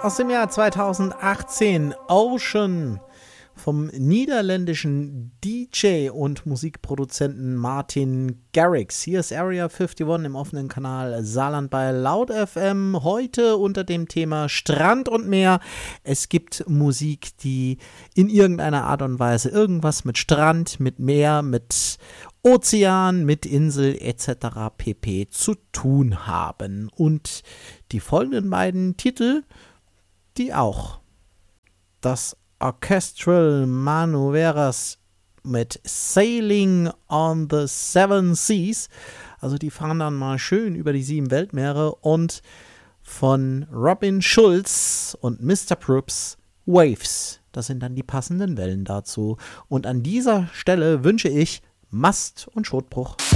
aus dem Jahr 2018, Ocean, vom niederländischen DJ und Musikproduzenten Martin Garrix. Hier ist Area 51 im offenen Kanal Saarland bei Loud FM. Heute unter dem Thema Strand und Meer. Es gibt Musik, die in irgendeiner Art und Weise irgendwas mit Strand, mit Meer, mit Ozean, mit Insel etc. pp. Zu tun haben. Und die folgenden beiden Titel, die auch. Das Orchestral Maneuvers mit Sailing on the Seven Seas, also die fahren dann mal schön über die 7 Weltmeere, und von Robin Schulz und Mr. Probst Waves, das sind dann die passenden Wellen dazu. Und an dieser Stelle wünsche ich Mast und Schotbruch.